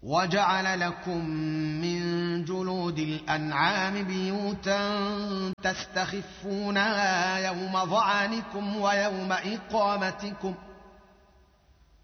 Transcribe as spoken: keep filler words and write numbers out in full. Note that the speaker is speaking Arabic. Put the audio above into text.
وجعل لكم من جلود الأنعام بيوتا تستخفونها يوم ظعنكم ويوم إقامتكم